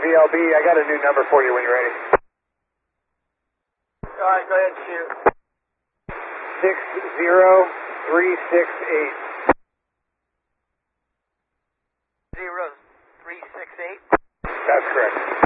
VLB. I got a new number for you when you're ready. All right, go ahead and shoot. 60368. 0368? That's correct.